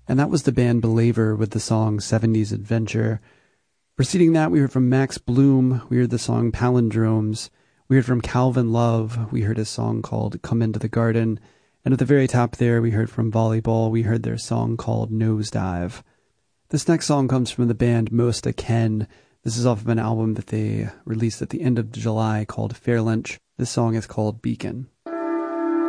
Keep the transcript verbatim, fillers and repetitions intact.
and that was the band Believer with the song seventies Adventure. Preceding that, we heard from Max Bloom, we heard the song Palindromes. We heard from Calvin Love, we heard a song called Come Into the Garden. And at the very top there, we heard from Volleyball, we heard their song called Nosedive. This next song comes from the band Mosta Ken. This is off of an album that they released at the end of July called Fairlynch. This song is called Beacon.